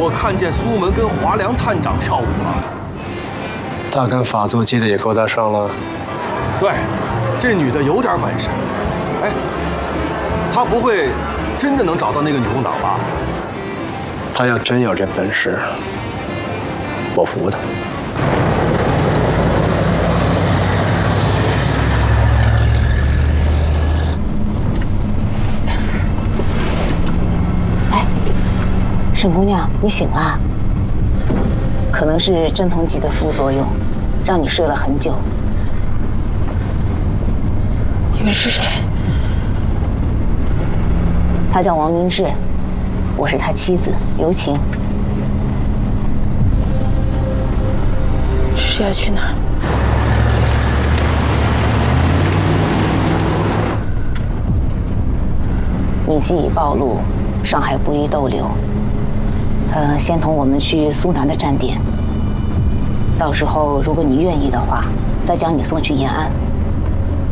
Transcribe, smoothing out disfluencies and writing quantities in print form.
我看见苏门跟华良探长跳舞了。 他跟法座接的也勾搭上了。 对，这女的有点本事。哎，她不会真的能找到那个女共党吧？ 他要真有这本事，我服他。 哎，沈姑娘，你醒啦？可能是镇痛剂的副作用，让你睡了很久。 你们是谁？ 他叫王明志，我是他妻子刘晴。 这是要去哪儿？ 你既已暴露，上海不宜逗留。先同我们去苏南的站点，到时候如果你愿意的话，再将你送去延安。